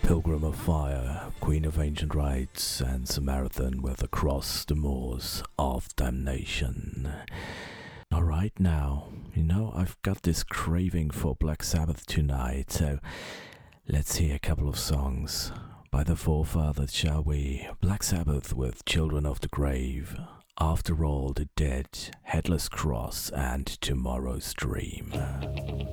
Pilgrim of Fire, Queen of Ancient Rites, and Samaritan with Across the Moors of Damnation. Alright now, I've got this craving for Black Sabbath tonight, so let's hear a couple of songs by the forefathers, shall we? Black Sabbath with Children of the Grave, After All the Dead, Headless Cross, and Tomorrow's Dream.